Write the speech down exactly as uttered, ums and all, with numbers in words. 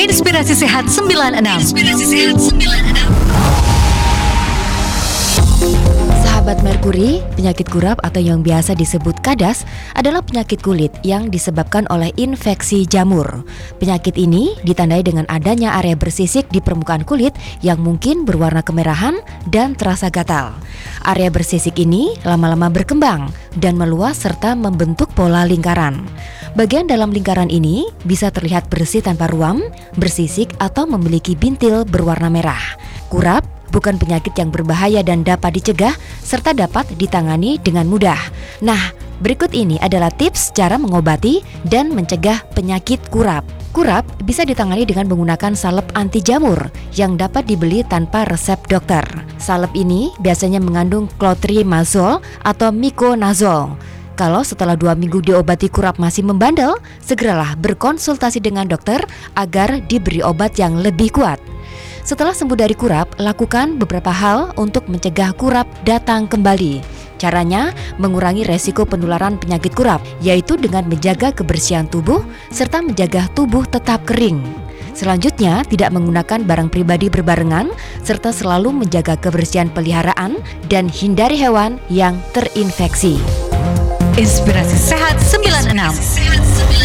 Inspirasi Sehat sembilan enam. Inspirasi Sehat sembilan enam. Sahabat Merkuri, penyakit kurap atau yang biasa disebut kadas adalah penyakit kulit yang disebabkan oleh infeksi jamur. Penyakit ini ditandai dengan adanya area bersisik di permukaan kulit yang mungkin berwarna kemerahan dan terasa gatal. Area bersisik ini lama-lama berkembang dan meluas serta membentuk pola lingkaran. Bagian dalam lingkaran ini bisa terlihat bersih tanpa ruam, bersisik atau memiliki bintil berwarna merah. Kurap bukan penyakit yang berbahaya dan dapat dicegah serta dapat ditangani dengan mudah. Nah, berikut ini adalah tips cara mengobati dan mencegah penyakit kurap. Kurap bisa ditangani dengan menggunakan salep anti jamur yang dapat dibeli tanpa resep dokter. Salep ini biasanya mengandung clotrimazole atau miconazole. Kalau setelah dua minggu diobati kurap masih membandel, segeralah berkonsultasi dengan dokter agar diberi obat yang lebih kuat. Setelah sembuh dari kurap, lakukan beberapa hal untuk mencegah kurap datang kembali. Caranya, mengurangi resiko penularan penyakit kurap, yaitu dengan menjaga kebersihan tubuh serta menjaga tubuh tetap kering. Selanjutnya, tidak menggunakan barang pribadi berbarengan serta selalu menjaga kebersihan peliharaan dan hindari hewan yang terinfeksi. Inspirasi Sehat sembilan enam.